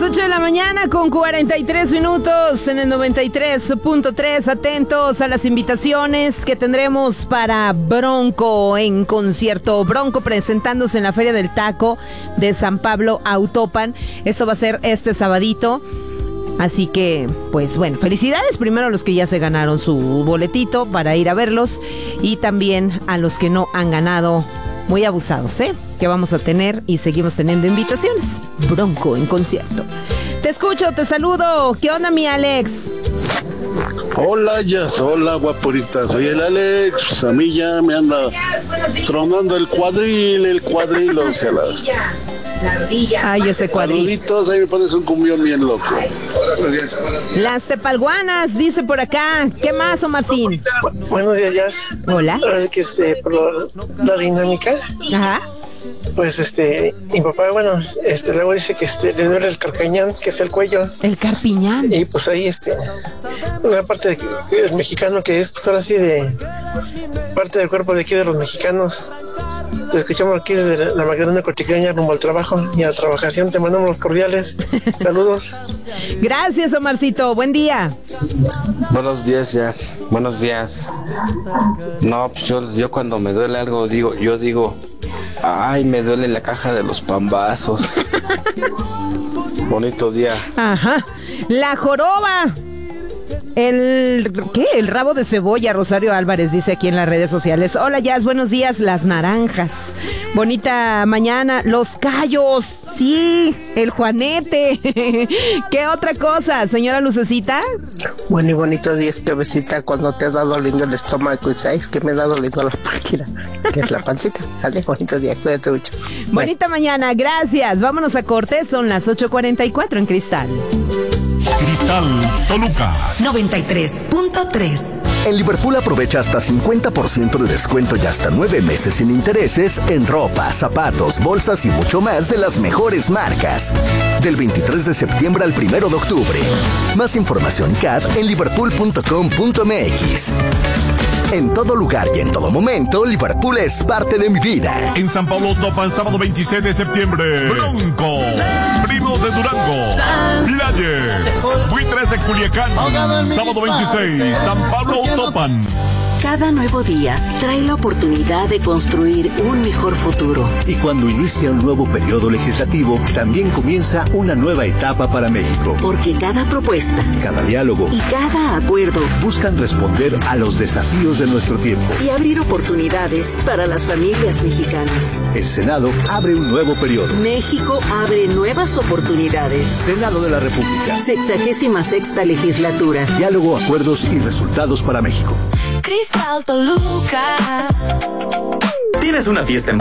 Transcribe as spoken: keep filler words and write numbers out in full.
ocho de la mañana con cuarenta y tres minutos en el noventa y tres punto tres. Atentos a las invitaciones que tendremos para Bronco en concierto. Bronco presentándose en la Feria del Taco de San Pablo Autopan. Esto va a ser este sabadito. Así que, pues bueno, felicidades primero a los que ya se ganaron su boletito para ir a verlos y también a los que no han ganado. Muy abusados, ¿eh? Que vamos a tener y seguimos teniendo invitaciones. Bronco en concierto. Te escucho, te saludo. ¿Qué onda, mi Alex? Hola, ya, hola, guapurita. Soy el Alex. A mí ya me anda tronando el cuadril, el cuadril, o sea, la... Ay, ese cuadril. Saluditos, ahí me pones un cumbión bien loco. Las tepalguanas, dice por acá. ¿Qué más, Omarcín? Bu- Buenos días, Jazz. Hola. Ahora sí que este, por lo- la dinámica, Ajá. pues este, mi papá, bueno, este, luego dice que este, le duele el carcañán, que es el cuello. El carpiñán. Y pues ahí, este, una parte de- del mexicano que es, pues ahora sí, de parte del cuerpo de aquí de los mexicanos. Te escuchamos aquí desde la, la Magdalena Coticaña rumbo al trabajo y a la trabajación. Te mandamos los cordiales. Saludos. Gracias, Omarcito. Buen día. Buenos días, ya. Buenos días. No, pues yo, yo cuando me duele algo digo, yo digo, ay, me duele la caja de los pambazos. Bonito día. Ajá. La joroba. El, ¿qué? El rabo de cebolla, Rosario Álvarez dice aquí en las redes sociales. Hola, Jazz, buenos días. Las naranjas. Bonita mañana. Los callos. Sí, el juanete. ¿Qué otra cosa, señora Lucecita? Bueno y bonito día, bebecita, cuando te da doliendo el estómago y sabes que me da doliendo la páquina, que es la pancita. Sale, bonito día, cuídate mucho. Bonita mañana, gracias. Vámonos a corte, son las ocho cuarenta y cuatro en Cristal. Cristal Toluca noventa y tres punto tres. En Liverpool aprovecha hasta cincuenta por ciento de descuento y hasta nueve meses sin intereses en ropa, zapatos, bolsas y mucho más de las mejores marcas. Del veintitrés de septiembre al primero de octubre. Más información C A D en liverpool punto com punto m x. En todo lugar y en todo momento, Liverpool es parte de mi vida. En San Pablo Autopan, sábado veintiséis de septiembre. Bronco, Primo de Durango, Playes, Buitres de Culiacán, sábado veintiséis, San Pablo Autopan. Cada nuevo día trae la oportunidad de construir un mejor futuro. Y cuando inicia un nuevo periodo legislativo, también comienza una nueva etapa para México. Porque cada propuesta, cada diálogo y cada acuerdo buscan responder a los desafíos de nuestro tiempo y abrir oportunidades para las familias mexicanas. El Senado abre un nuevo periodo. México abre nuevas oportunidades. Senado de la República. Sexagésima sexta legislatura. Diálogo, acuerdos y resultados para México. Cristal Toluca. ¿Tienes una fiesta en